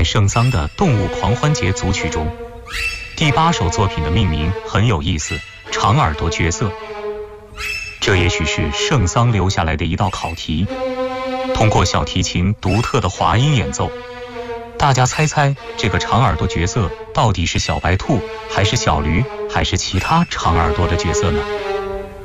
圣桑的《动物狂欢节》组曲中，第8首作品的命名很有意思，长耳朵角色。这也许是圣桑留下来的一道考题。通过小提琴独特的滑音演奏，大家猜猜这个长耳朵角色到底是小白兔，还是小驴，还是其他长耳朵的角色呢？